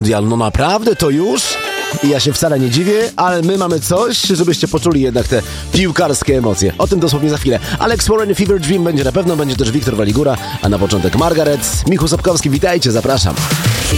mundial. No naprawdę, to już? I ja się wcale nie dziwię, ale my mamy coś, żebyście poczuli jednak te piłkarskie emocje. O tym dosłownie za chwilę. Alex Warren, Fever Dream będzie na pewno, będzie też Wiktor Waligura, a na początek Margaret. Michał Sapkowski, witajcie, zapraszam.